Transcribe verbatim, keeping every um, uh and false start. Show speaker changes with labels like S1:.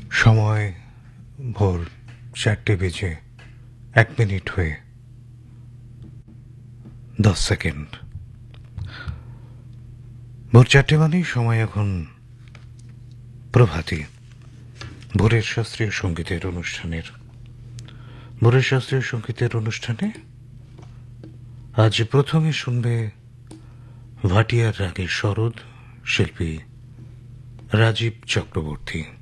S1: সময় ভোর চারটে বেজে এক মিনিট হয়ে দশ সেকেন্ড। ভোর চারটে মানেই সময় এখন প্রভাতী, ভোরের শাস্ত্রীয় সঙ্গীতের অনুষ্ঠানের ভোরের শাস্ত্রীয় সঙ্গীতের অনুষ্ঠানে আজ প্রথমে শুনবে ভাটিয়ার রাগে শরৎ, শিল্পী রাজীব চক্রবর্তী।